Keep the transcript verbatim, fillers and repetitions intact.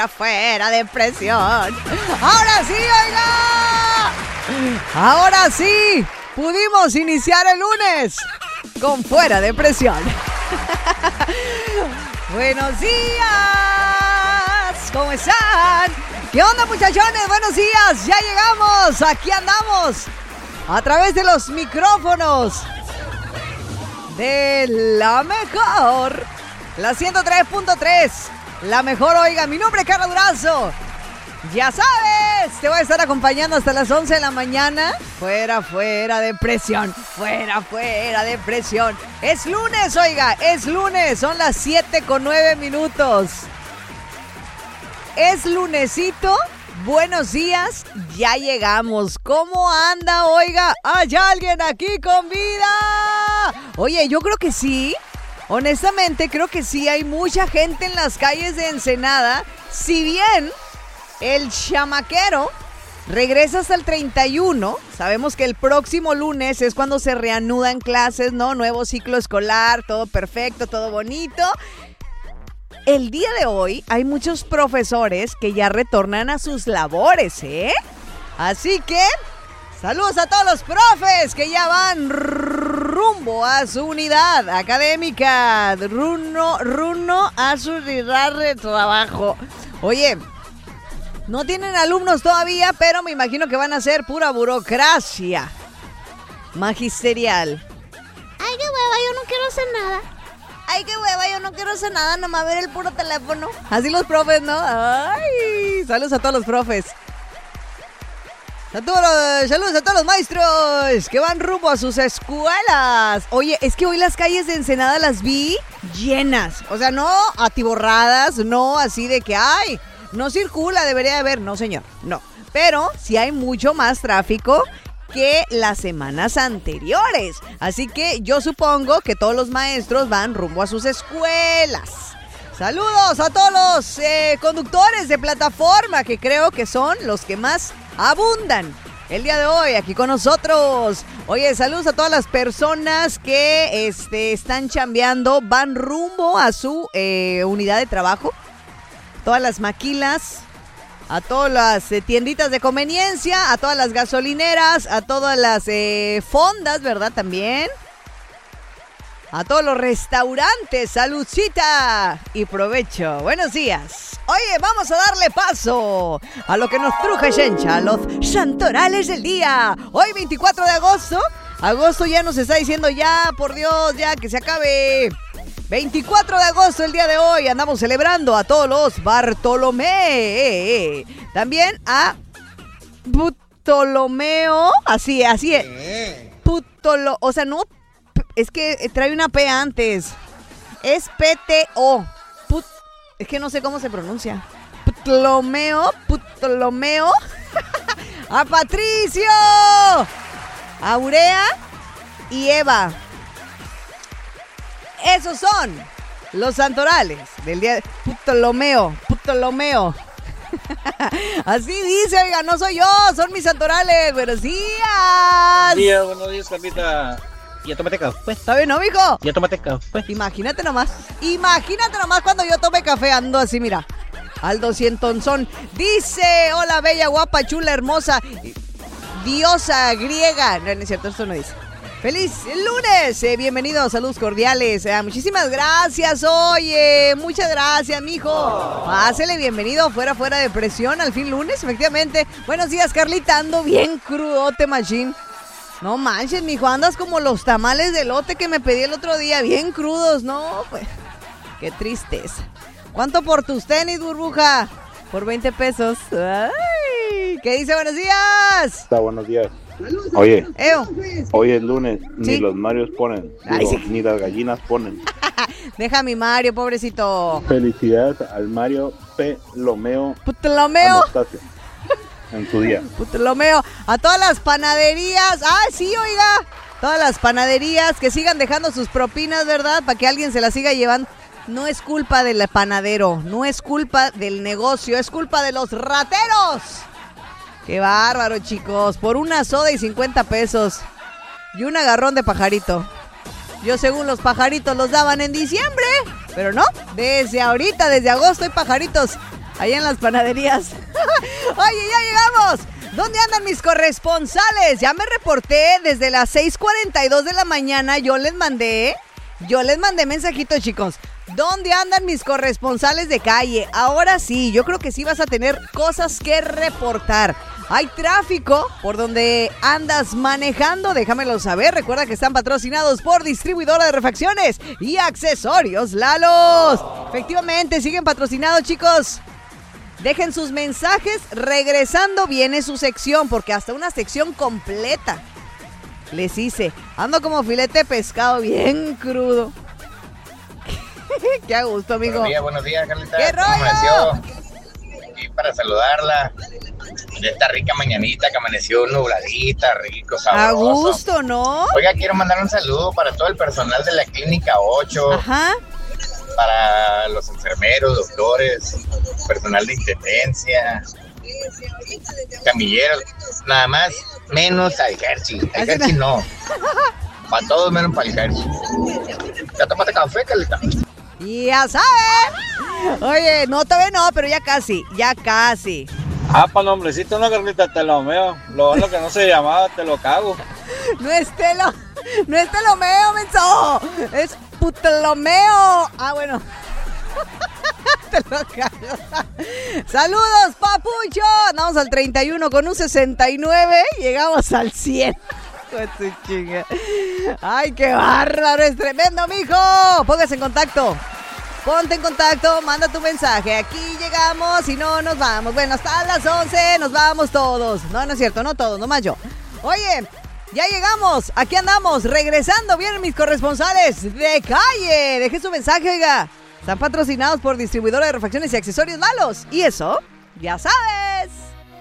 fuera, fuera de presión. Ahora sí, oiga. Ahora sí, pudimos iniciar el lunes con Fuera de Presión. Buenos días, ¿cómo están? ¿Qué onda, muchachones? Buenos días, ya llegamos, aquí andamos a través de los micrófonos de la mejor, la ciento tres punto tres, la mejor, oiga, mi nombre es Carla Durazo. Ya sabes, te voy a estar acompañando hasta las once de la mañana. Fuera, fuera de presión, fuera, fuera de presión. Es lunes, oiga, es lunes, son las siete con nueve minutos. Es lunesito, buenos días, ya llegamos. ¿Cómo anda, oiga? ¿Hay alguien aquí con vida? Oye, yo creo que sí, honestamente creo que sí, hay mucha gente en las calles de Ensenada. Si bien el chamaquero regresa hasta el treinta y uno. Sabemos que el próximo lunes es cuando se reanudan clases, ¿no? Nuevo ciclo escolar, todo perfecto, todo bonito. El día de hoy hay muchos profesores que ya retornan a sus labores, ¿eh? Así que, saludos a todos los profes que ya van rumbo a su unidad académica, rumbo, rumbo a su unidad de trabajo. Oye, no tienen alumnos todavía, pero me imagino que van a ser pura burocracia magisterial. Ay, qué hueva, yo no quiero hacer nada. Ay, qué hueva, yo no quiero hacer nada, nomás ver el puro teléfono. Así los profes, ¿no? Ay, saludos a todos los profes. Saludos, saludos a todos los maestros que van rumbo a sus escuelas. Oye, es que hoy las calles de Ensenada las vi llenas. O sea, no atiborradas, no así de que, ay, no circula, debería de haber. No, señor, no. Pero sí hay mucho más tráfico que las semanas anteriores. Así que yo supongo que todos los maestros van rumbo a sus escuelas. Saludos a todos los eh, conductores de plataforma, que creo que son los que más abundan el día de hoy aquí con nosotros. Oye, saludos a todas las personas que este, están chambeando, van rumbo a su eh, unidad de trabajo. Todas las maquilas, a todas las eh, tienditas de conveniencia, a todas las gasolineras, a todas las eh, fondas, ¿verdad? También. A todos los restaurantes, saludcita y provecho. Buenos días. Oye, vamos a darle paso a lo que nos truje Shencha, a los santorales del día. Hoy, veinticuatro de agosto. Agosto ya nos está diciendo ya, por Dios, ya que se acabe. veinticuatro de agosto, el día de hoy, andamos celebrando a todos los Bartolomé. También a Ptolomeo, así, así es. Ptolo, o sea, no, es que trae una P antes. Es P T O. Put, es que no sé cómo se pronuncia. Ptolomeo, Ptolomeo. A Patricio, Aurea y Eva. Esos son los santorales del día de Ptolomeo, Ptolomeo. Así dice, oiga, no soy yo, son mis santorales. Buenos días. Buenos días, buenos días, Carlita. Ya tómate café. ¿Está bien, no, mijo? Ya tómate café. Imagínate nomás, imagínate nomás cuando yo tome café, ando así, mira, al doscientonzón. Dice, hola, bella, guapa, chula, hermosa, diosa griega. No, no es cierto, esto no dice. ¡Feliz lunes! Eh, bienvenidos, saludos cordiales. Eh, muchísimas gracias, oye. Muchas gracias, mijo. Pásele, bienvenido, fuera, fuera de presión. Al fin lunes, efectivamente. Buenos días, Carlita. Ando bien crudote, machín. No manches, mijo. Andas como los tamales de elote que me pedí el otro día. Bien crudos, ¿no? Pues, qué tristeza. ¿Cuánto por tus tenis, burbuja? Por veinte pesos. Ay, ¿qué dice? Buenos días. Está, buenos días. Oye, Eo. hoy es lunes, ¿Sí? ni los Marios ponen, Ay, digo, sí. ni las gallinas ponen. Deja a mi Mario, pobrecito. Felicidades al Mario Ptolomeo Ptolomeo. Anastasio en su día. Ptolomeo. A todas las panaderías. Ah, sí, oiga. Todas las panaderías que sigan dejando sus propinas, ¿verdad? Para que alguien se las siga llevando. No es culpa del panadero, no es culpa del negocio, es culpa de los rateros. Qué bárbaro, chicos. Por una soda y cincuenta pesos. Y un agarrón de pajarito. Yo según los pajaritos los daban en diciembre. Pero no, desde ahorita, desde agosto hay pajaritos Ahí en las panaderías. Oye, ya llegamos. ¿Dónde andan mis corresponsales? Ya me reporté desde las seis cuarenta y dos de la mañana. Yo les mandé, yo les mandé mensajito, chicos. ¿Dónde andan mis corresponsales de calle? Ahora sí, yo creo que sí vas a tener cosas que reportar. Hay tráfico por donde andas manejando, déjamelo saber. Recuerda que están patrocinados por Distribuidora de Refacciones y Accesorios Lalos. Efectivamente, siguen patrocinados, chicos. Dejen sus mensajes, regresando viene su sección, porque hasta una sección completa les hice. Ando como filete de pescado bien crudo. Qué a gusto, amigo. Buenos días, buenos días, Carlita. ¡Qué ¿Cómo rollo? amaneció? Aquí para saludarla de esta rica mañanita que amaneció nubladita, rico, sabroso. A gusto, ¿no? Oiga, quiero mandar un saludo para todo el personal de la Clínica ocho. Ajá. Para los enfermeros, doctores, personal de intendencia, camilleros, nada más, menos al Hershey. El Hershey no. Para todos menos para el Hershey. ¿Ya tomaste café, Carlita? Ya saben. Oye, no, todavía no, pero ya casi, ya casi. Ah, pa' nombrecito, una Carlita, te lo meo. Lo bueno que no se llamaba, te lo cago. No es telo, no es telomeo, menso. Es putelomeo. Ah, bueno. Te lo cago. Saludos, papucho. Andamos al treinta y uno con un sesenta y nueve. Llegamos al cien. Con su chinga. Ay, qué bárbaro, es tremendo, mijo. Póngase en contacto. Ponte en contacto, manda tu mensaje. Aquí llegamos y no nos vamos. Bueno, hasta las once nos vamos todos. No, no es cierto, no todos, nomás yo. Oye, ya llegamos. Aquí andamos, regresando. Vienen mis corresponsales de calle. Deje su mensaje, oiga. Están patrocinados por Distribuidora de Refacciones y Accesorios Lalos. Y eso, ya saben.